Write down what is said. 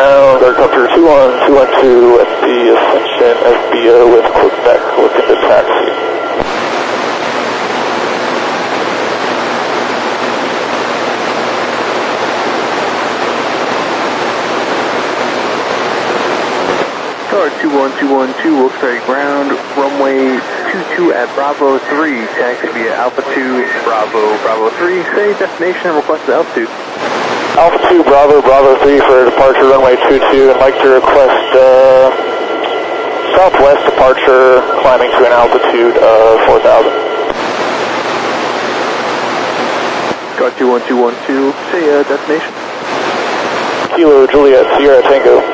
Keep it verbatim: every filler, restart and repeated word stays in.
ground, helicopter two one two one two at the Ascension S B O with Quebec looking to taxi. Tower two one two one two, Wilkes-Barre ground, runway two two at Bravo three, taxi via Alpha two, Bravo, Bravo three, say destination and request the altitude. Alpha two, Bravo, Bravo three for departure runway two two, and like to request uh, southwest departure climbing to an altitude of four thousand. Tower two one two one two, say uh, destination. Kilo Juliet Sierra Tango.